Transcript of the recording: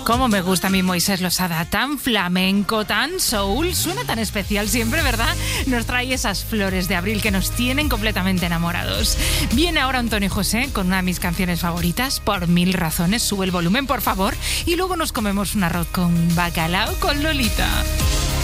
Cómo me gusta a mí Moisés Losada, tan flamenco, tan soul, suena tan especial siempre, ¿verdad? Nos trae esas flores de abril que nos tienen completamente enamorados. Viene ahora Antonio José con una de mis canciones favoritas, Por mil razones. Sube el volumen, por favor, y luego nos comemos un arroz con bacalao con Lolita.